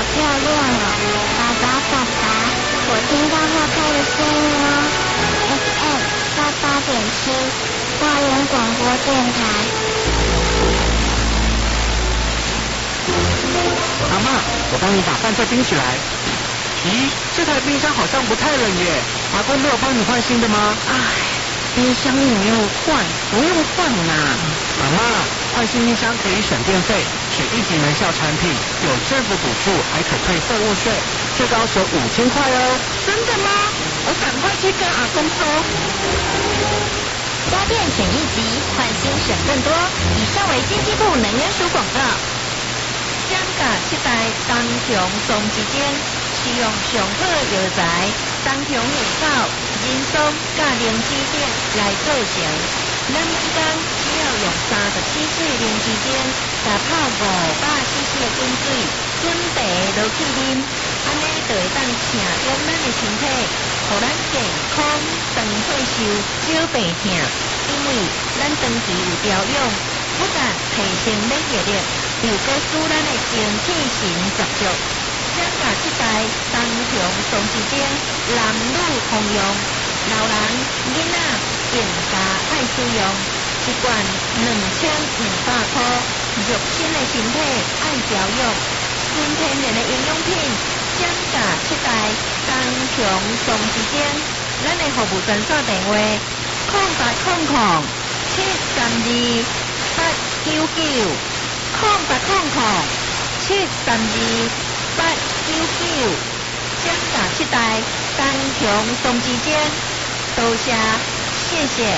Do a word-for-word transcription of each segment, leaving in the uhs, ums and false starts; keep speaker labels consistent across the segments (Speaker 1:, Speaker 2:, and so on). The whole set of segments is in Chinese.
Speaker 1: 漂亮哦！爸爸，爸爸，我听到后头的声音哦 ，F M 八八点七，花莲广播电台。
Speaker 2: 阿嬷，我帮你把饭菜冰起来。咦，这台冰箱好像不太冷耶，阿公没有帮你换新的吗？
Speaker 3: 唉，冰箱也没有换，不用换啦。
Speaker 2: 阿嬷，换新冰箱可以省电费，选一级能效产品，有政府补助，还可退废物税，最高省五千块哦。
Speaker 3: 真的吗？我赶快去跟阿公说。
Speaker 4: 家电选一级，换新省更多。以上为经济部能源署广告。
Speaker 5: 香港七代东雄松之间，使用上好药材，东雄五草、人参、甲灵芝等来做成。咱每工只要用三十七岁灵芝精，加泡五百 C C 的滚水，准备落去啉，安尼就会当请用咱的身体，互咱健康、长退休、少病痛。因为咱长期有调养，不但提升免疫力，又搁使咱的精气神十足。香港七代东雄松之精，男女通用，老人、囡仔更加爱使用。一罐两千五百块，肉身的身体爱调养，纯天然的营养品。香港七代东雄松之精，咱的服务专线电话：空八空空七三二八九九，空八空空七三二八九九。香港七代东雄松之精，多谢，谢谢。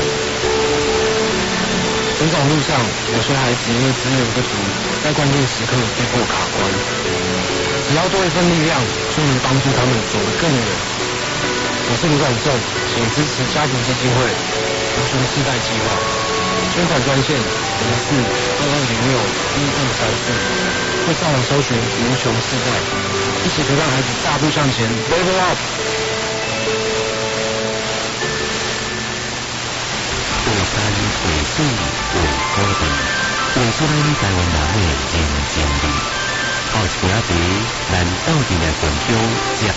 Speaker 2: 成长路上，有些孩子因为资源不足，在关键时刻被迫卡关。只要多一份力量，就能帮助他们走得更远。我是卢管仲，请支持家庭基金会无穷世代计划，捐款专线零四二二零六一二三四，或上网搜寻无穷世代，一起陪伴孩子大步向前 ，Level Up。有山有水有高地，画出咱台湾人的人情味。后一条题，咱斗阵来分享这。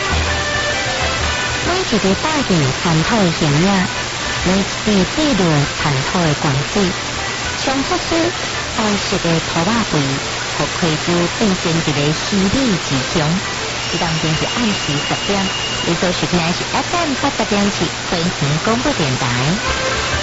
Speaker 6: 每一个大地产土的形影，每一滴水路产土的光水，冲出水，白色的土瓦肥，互溪洲变成一个稀里之乡。这当天是暗时十点，你所收听的是 F M 八十点七，环球广播电台。